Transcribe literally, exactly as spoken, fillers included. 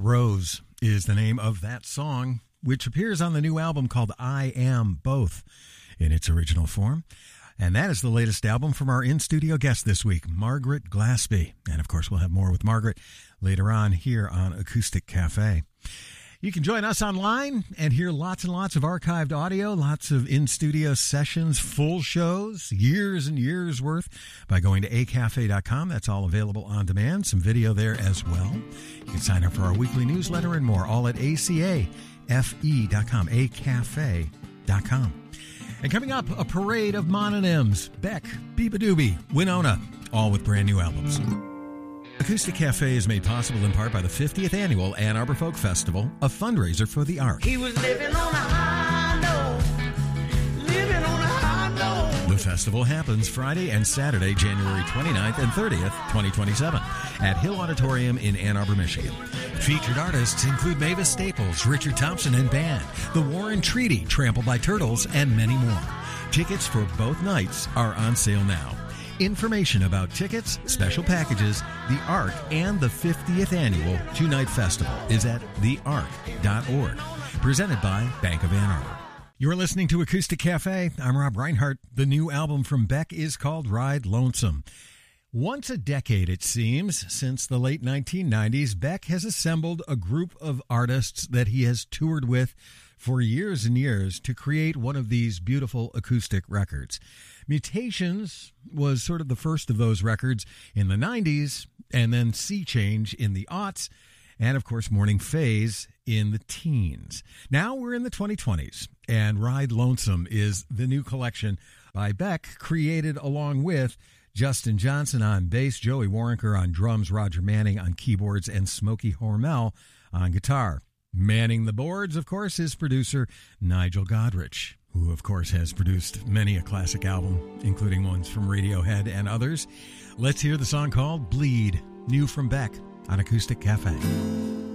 Rose is the name of that song, which appears on the new album called I Am Both in its original form. And that is the latest album from our in-studio guest this week, Margaret Glaspie. And, of course, we'll have more with Margaret later on here on Acoustic Cafe. You can join us online and hear lots and lots of archived audio, lots of in-studio sessions, full shows, years and years worth, by going to a cafe dot com. That's all available on demand. Some video there as well. You can sign up for our weekly newsletter and more, all at a cafe dot com, a cafe dot com. And coming up, a parade of mononyms: Beck, Biba Doobie, Winona, all with brand new albums. Acoustic Cafe is made possible in part by the fiftieth Annual Ann Arbor Folk Festival, a fundraiser for the Ark. He was living on a high note, living on a high note. The festival happens Friday and Saturday, January twenty-ninth and thirtieth, twenty twenty-seven, at Hill Auditorium in Ann Arbor, Michigan. Featured artists include Mavis Staples, Richard Thompson and Band, The Warren Treaty, Trampled by Turtles, and many more. Tickets for both nights are on sale now. Information about tickets, special packages, the Ark, and the fiftieth Annual Two-Night Festival is at the ark dot org. Presented by Bank of Ann Arbor. You're listening to Acoustic Cafe. I'm Rob Reinhardt. The new album from Beck is called Ride Lonesome. Once a decade, it seems, since the late nineteen nineties, Beck has assembled a group of artists that he has toured with for years and years to create one of these beautiful acoustic records. Mutations was sort of the first of those records in the nineties, and then Sea Change in the aughts, and of course Morning Phase in the teens. Now we're in the twenty twenties, and Ride Lonesome is the new collection by Beck, created along with Justin Johnson on bass, Joey Waronker on drums, Roger Manning on keyboards, and Smokey Hormel on guitar. Manning the boards, of course, is producer Nigel Godrich, who, of course, has produced many a classic album, including ones from Radiohead and others. Let's hear the song called Bleed, new from Beck on Acoustic Cafe.